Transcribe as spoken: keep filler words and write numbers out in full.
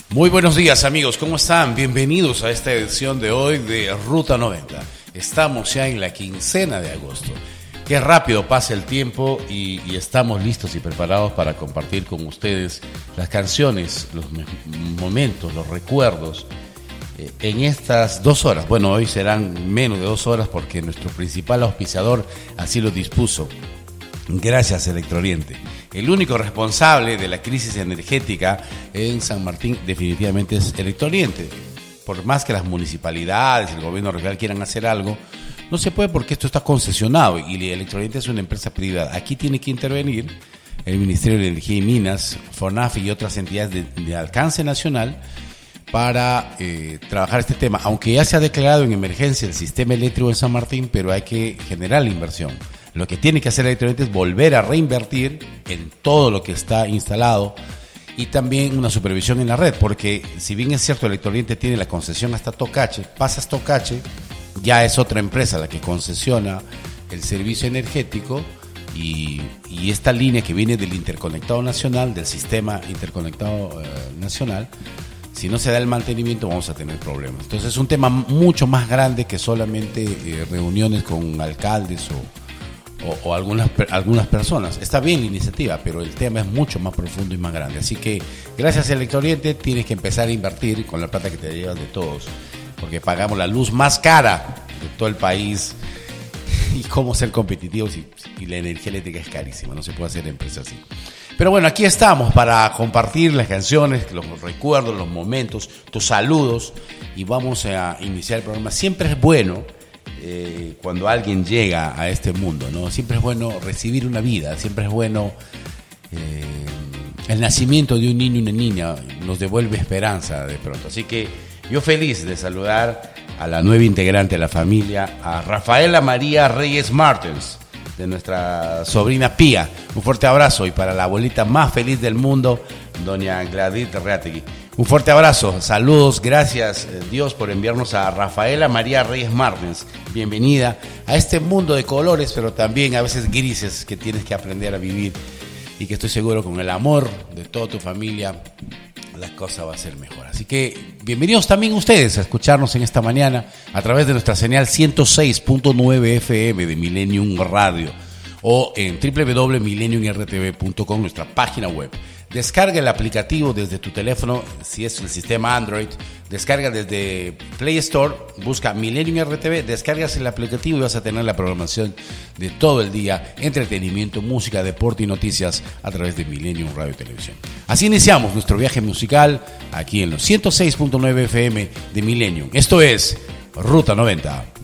Muy buenos días, amigos, ¿cómo están? Bienvenidos a esta edición de hoy de Ruta noventa. Estamos ya en la quincena de agosto. Qué rápido pasa el tiempo y, y estamos listos y preparados para compartir con ustedes las canciones, los me- momentos, los recuerdos eh, en estas dos horas. Bueno, hoy serán menos de dos horas porque nuestro principal auspiciador así lo dispuso. Gracias, Electrooriente. El único responsable de la crisis energética en San Martín definitivamente es Electrooriente. Por más que las municipalidades y el gobierno regional quieran hacer algo, no se puede porque esto está concesionado y Electrooriente es una empresa privada. Aquí tiene que intervenir el Ministerio de Energía y Minas, FONAFE y otras entidades de, de alcance nacional para eh, trabajar este tema. Aunque ya se ha declarado en emergencia el sistema eléctrico en San Martín, pero hay que generar la inversión. Lo que tiene que hacer Electrooriente es volver a reinvertir en todo lo que está instalado y también una supervisión en la red, porque si bien es cierto Electrooriente tiene la concesión hasta Tocache, pasas Tocache, ya es otra empresa la que concesiona el servicio energético y, y esta línea que viene del interconectado nacional, del sistema interconectado eh, nacional, si no se da el mantenimiento vamos a tener problemas. Entonces es un tema mucho más grande que solamente eh, reuniones con alcaldes o O, o algunas algunas personas. Está bien la iniciativa, pero el tema es mucho más profundo y más grande. Así que gracias a Electrooriente tienes que empezar a invertir con la plata que te llevas de todos, porque pagamos la luz más cara de todo el país. Y cómo ser competitivos y, y la energía eléctrica es carísima, no se puede hacer empresa así. Pero bueno, aquí estamos para compartir las canciones, los recuerdos, los momentos, tus saludos, y vamos a iniciar el programa. Siempre es bueno Eh, cuando alguien llega a este mundo, ¿no? Siempre es bueno recibir una vida, siempre es bueno eh, el nacimiento de un niño y una niña nos devuelve esperanza de pronto. Así que yo feliz de saludar a la nueva integrante de la familia, a Rafaela María Reyes Martins, de nuestra sobrina Pía. Un fuerte abrazo, y para la abuelita más feliz del mundo, doña Gladys Reategui. Un fuerte abrazo, saludos, gracias Dios por enviarnos a Rafaela María Reyes Martins. Bienvenida a este mundo de colores, pero también a veces grises que tienes que aprender a vivir, y que estoy seguro con el amor de toda tu familia la cosa va a ser mejor. Así que bienvenidos también ustedes a escucharnos en esta mañana a través de nuestra señal ciento seis punto nueve F M de Millennium Radio o en doble u doble u doble u punto millennium r t v punto com, nuestra página web. Descarga el aplicativo desde tu teléfono, si es el sistema Android, descarga desde Play Store, busca Millennium R T V, descargas el aplicativo y vas a tener la programación de todo el día, entretenimiento, música, deporte y noticias a través de Millennium Radio y Televisión. Así iniciamos nuestro viaje musical aquí en los ciento seis punto nueve F M de Millennium. Esto es Ruta noventa.